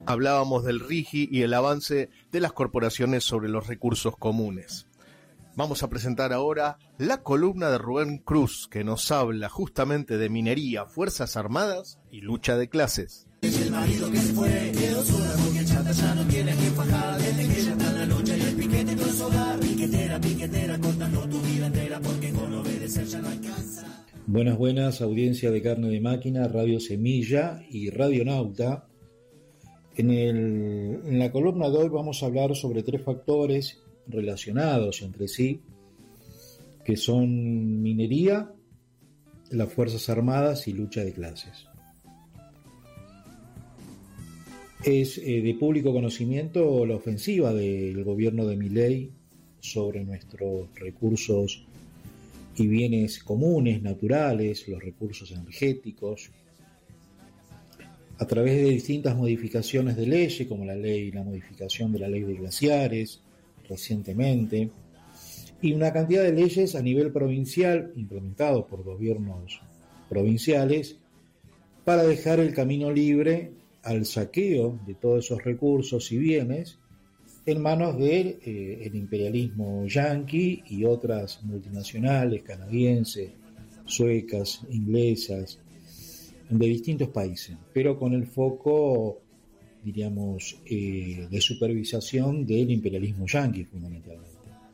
Hablábamos del RIGI y el avance de las corporaciones sobre los recursos comunes. Vamos a presentar ahora la columna de Rubén Cruz, que nos habla justamente de minería, Fuerzas Armadas y lucha de clases. Es el marido que se fue, quedó sola porque chata ya no tiene que fajar. Desde que ella está en la lucha y el piquete con su hogar. Piquetera, cortando tu vida entera porque con obedecer ya no alcanza. Buenas, audiencia de Carne de Máquina, Radio Semilla y Radio Nauta. En la columna de hoy vamos a hablar sobre 3 factores relacionados entre sí, que son minería, las Fuerzas Armadas y lucha de clases. Es de público conocimiento la ofensiva del gobierno de Milei sobre nuestros recursos y bienes comunes, naturales, los recursos energéticos, a través de distintas modificaciones de leyes, como la modificación de la ley de glaciares recientemente, y una cantidad de leyes a nivel provincial implementados por gobiernos provinciales para dejar el camino libre al saqueo de todos esos recursos y bienes en manos del el imperialismo yanqui y otras multinacionales canadienses, suecas, inglesas, de distintos países, pero con el foco, diríamos, de supervisación del imperialismo yanqui fundamentalmente.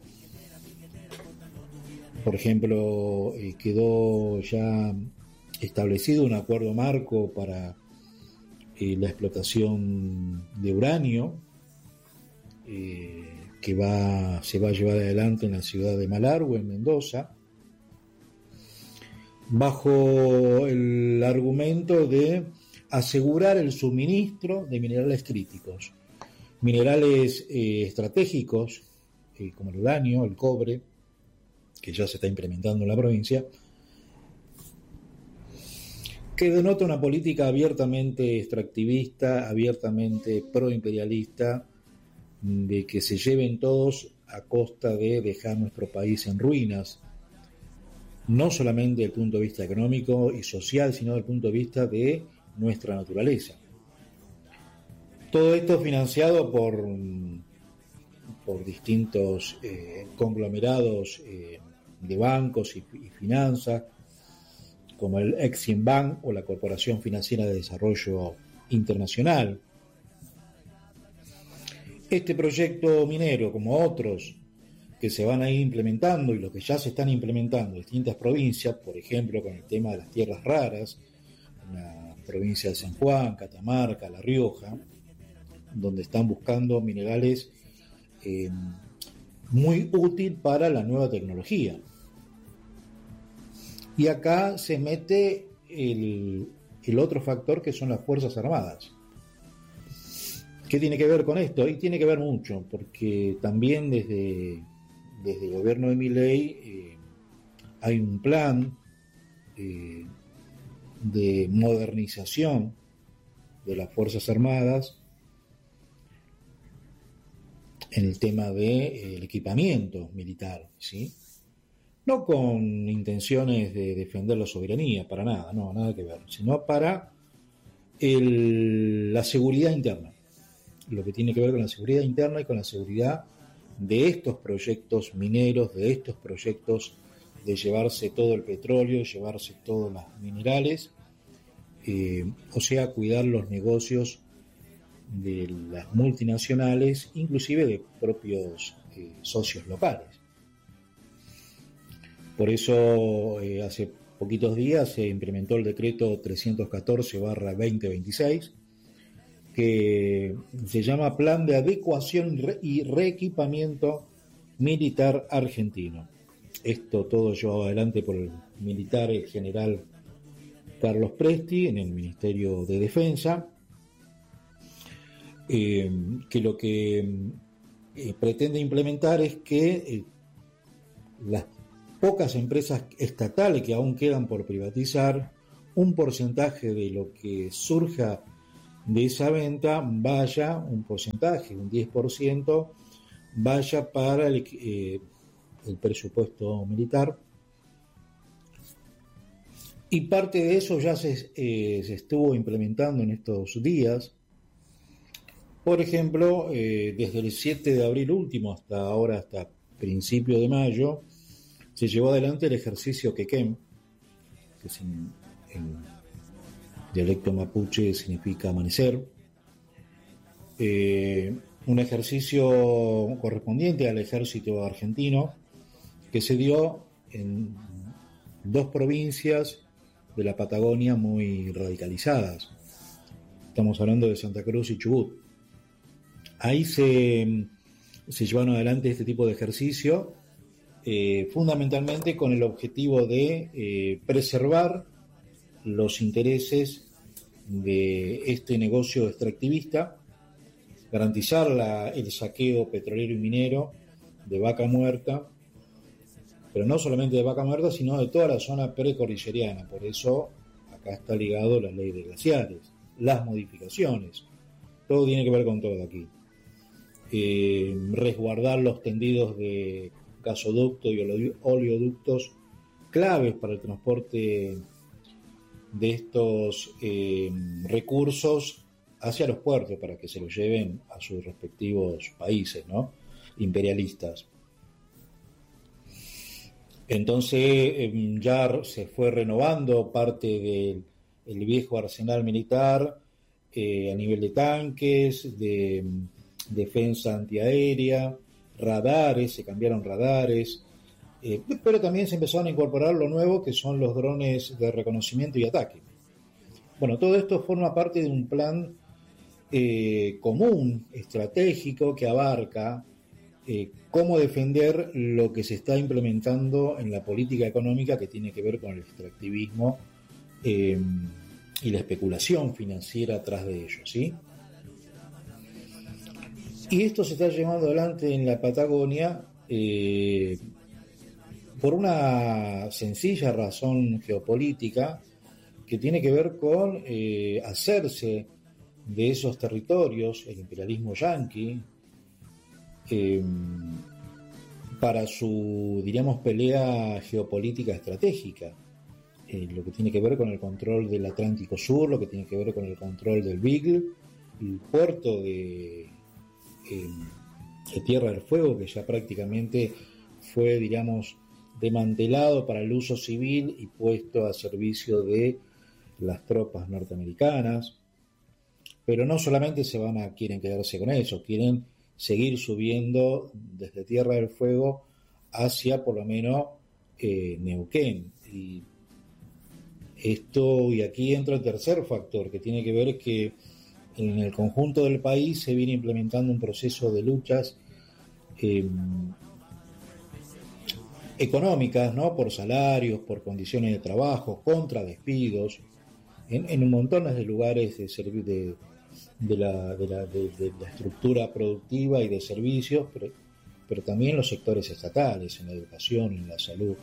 Por ejemplo, quedó ya establecido un acuerdo marco para la explotación de uranio que se va a llevar adelante en la ciudad de Malargüe, en Mendoza, bajo el argumento de asegurar el suministro de minerales críticos, minerales estratégicos como el uranio, el cobre, que ya se está implementando en la provincia, que denota una política abiertamente extractivista, abiertamente proimperialista, de que se lleven todos a costa de dejar nuestro país en ruinas, no solamente desde el punto de vista económico y social, sino desde el punto de vista de nuestra naturaleza. Todo esto financiado por distintos conglomerados de bancos y finanzas, como el Exim Bank o la Corporación Financiera de Desarrollo Internacional. Este proyecto minero, como otros que se van a ir implementando y los que ya se están implementando en distintas provincias, por ejemplo con el tema de las tierras raras, en la provincia de San Juan, Catamarca, La Rioja, donde están buscando minerales muy útil para la nueva tecnología. Y acá se mete el otro factor, que son las Fuerzas Armadas. ¿Qué tiene que ver con esto? Y tiene que ver mucho, porque también desde el gobierno de Milei hay un plan de modernización de las Fuerzas Armadas en el tema del equipamiento militar, ¿sí? No con intenciones de defender la soberanía, para nada, no, nada que ver, sino para la seguridad interna, lo que tiene que ver con la seguridad interna y con la seguridad de estos proyectos mineros, de estos proyectos de llevarse todo el petróleo, llevarse todos los minerales, o sea, cuidar los negocios de las multinacionales, inclusive de propios socios locales. Por eso hace poquitos días se implementó el decreto 314/2026, que se llama Plan de Adecuación y Reequipamiento Militar Argentino. Esto todo llevado adelante por el militar, el general Carlos Presti, en el Ministerio de Defensa, que lo que pretende implementar es que las pocas empresas estatales que aún quedan por privatizar, un porcentaje de lo que surja de esa venta vaya, un porcentaje, un 10%, vaya para el presupuesto militar, y parte de eso ya se estuvo implementando en estos días Por ejemplo, desde el 7 de abril último hasta ahora, hasta principio de mayo, se llevó adelante el ejercicio Quequén, que en dialecto mapuche significa amanecer, un ejercicio correspondiente al ejército argentino que se dio en dos provincias de la Patagonia muy radicalizadas. Estamos hablando de Santa Cruz y Chubut. Ahí se llevaron adelante este tipo de ejercicio, fundamentalmente con el objetivo de preservar los intereses de este negocio extractivista, garantizar el saqueo petrolero y minero de Vaca Muerta, pero no solamente de Vaca Muerta, sino de toda la zona precordilleriana. Por eso acá está ligado la ley de glaciares, las modificaciones, todo tiene que ver con todo aquí. Resguardar los tendidos de gasoductos y oleoductos claves para el transporte de estos recursos hacia los puertos para que se los lleven a sus respectivos países, ¿no?, imperialistas. Entonces ya se fue renovando parte del viejo arsenal militar a nivel de tanques, de defensa antiaérea, radares, se cambiaron radares, pero también se empezaron a incorporar lo nuevo que son los drones de reconocimiento y ataque. Bueno, todo esto forma parte de un plan común, estratégico, que abarca cómo defender lo que se está implementando en la política económica que tiene que ver con el extractivismo y la especulación financiera atrás de ello, ¿sí? Y esto se está llevando adelante en la Patagonia por una sencilla razón geopolítica que tiene que ver con hacerse de esos territorios, el imperialismo yanqui, para su, diríamos, pelea geopolítica estratégica, lo que tiene que ver con el control del Atlántico Sur, lo que tiene que ver con el control del Beagle, el puerto de Tierra del Fuego, que ya prácticamente fue, digamos, desmantelado para el uso civil y puesto a servicio de las tropas norteamericanas. Pero no solamente quieren quedarse con eso, quieren seguir subiendo desde Tierra del Fuego hacia por lo menos Neuquén. Y aquí entra el tercer factor que tiene que ver que en el conjunto del país se viene implementando un proceso de luchas económicas, ¿no?, por salarios, por condiciones de trabajo, contra despidos, en un montón de lugares de la estructura productiva y de servicios, pero también los sectores estatales, en la educación, en la salud.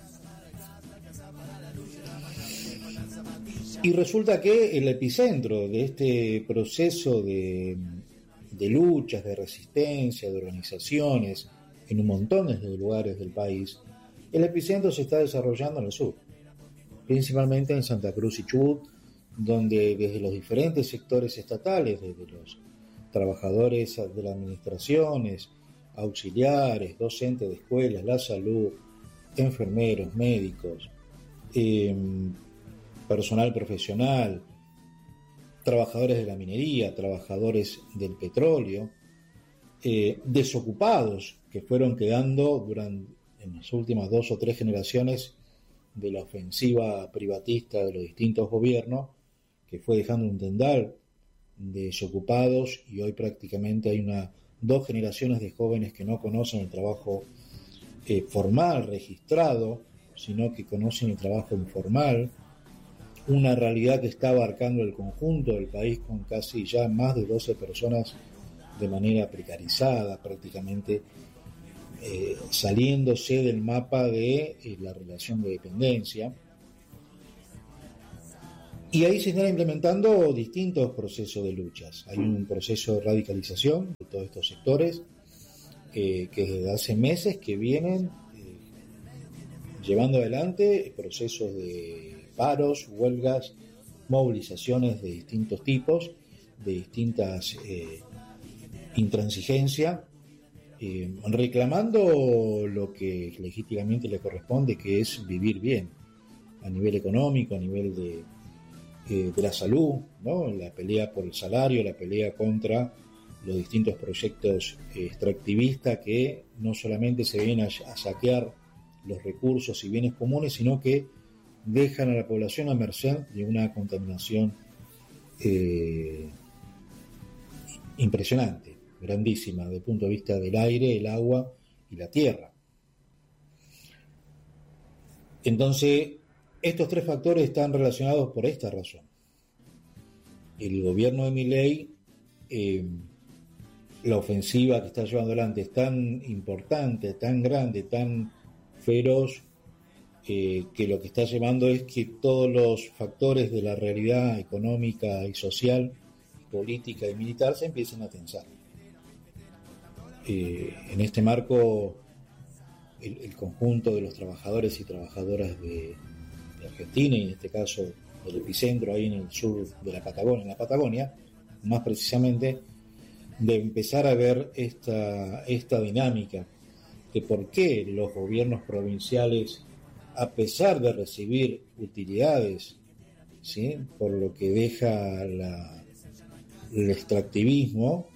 Y resulta que el epicentro de este proceso de luchas, de resistencia, de organizaciones, en un montón de lugares del país, el epicentro se está desarrollando en el sur, principalmente en Santa Cruz y Chubut, donde desde los diferentes sectores estatales, desde los trabajadores de las administraciones, auxiliares, docentes de escuelas, la salud, enfermeros, médicos, personal profesional, trabajadores de la minería, trabajadores del petróleo, desocupados que fueron quedando en las últimas 2 o 3 generaciones de la ofensiva privatista de los distintos gobiernos, que fue dejando un tendal de desocupados, y hoy prácticamente hay 2 generaciones de jóvenes que no conocen el trabajo formal, registrado, sino que conocen el trabajo informal, una realidad que está abarcando el conjunto del país con casi ya más de 12 personas de manera precarizada, prácticamente saliéndose del mapa de la relación de dependencia. Y ahí se están implementando distintos procesos de luchas. Hay un proceso de radicalización de todos estos sectores que desde hace meses que vienen llevando adelante procesos de paros, huelgas, movilizaciones de distintos tipos, de distintas intransigencia, reclamando lo que legítimamente le corresponde, que es vivir bien, a nivel económico, a nivel de la salud, ¿no? La pelea por el salario, la pelea contra los distintos proyectos extractivistas que no solamente se vienen a saquear los recursos y bienes comunes, sino que dejan a la población a merced de una contaminación impresionante, grandísima, desde el punto de vista del aire, el agua y la tierra. Entonces, estos tres factores están relacionados por esta razón. El gobierno de Milei, la ofensiva que está llevando adelante es tan importante, tan grande, tan feroz, que lo que está llevando es que todos los factores de la realidad económica y social, política y militar se empiecen a tensar. En este marco, el conjunto de los trabajadores y trabajadoras de Argentina, y en este caso el epicentro ahí en el sur de la Patagonia, en la Patagonia, más precisamente, de empezar a ver esta dinámica de por qué los gobiernos provinciales, a pesar de recibir utilidades, ¿sí?, por lo que deja el extractivismo,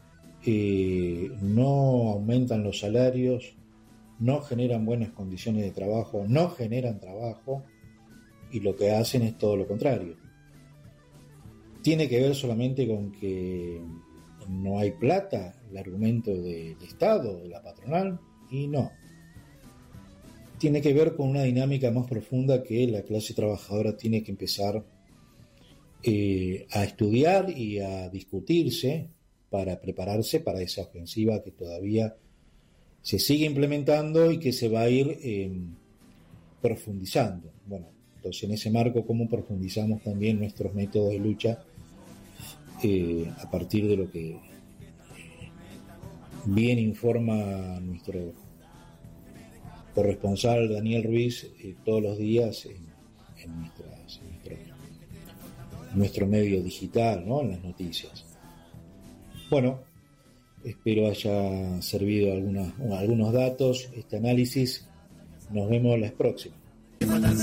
no aumentan los salarios, no generan buenas condiciones de trabajo, no generan trabajo, y lo que hacen es todo lo contrario. ¿Tiene que ver solamente con que no hay plata, el argumento del Estado, de la patronal? Y no. Tiene que ver con una dinámica más profunda que la clase trabajadora tiene que empezar a estudiar y a discutirse para prepararse para esa ofensiva que todavía se sigue implementando y que se va a ir profundizando. Bueno, entonces en ese marco, ¿cómo profundizamos también nuestros métodos de lucha a partir de lo que bien informa nuestro corresponsal Daniel Ruiz todos los días en nuestro medio digital, ¿no?, en las noticias? Bueno, espero haya servido algunos datos este análisis. Nos vemos la próxima.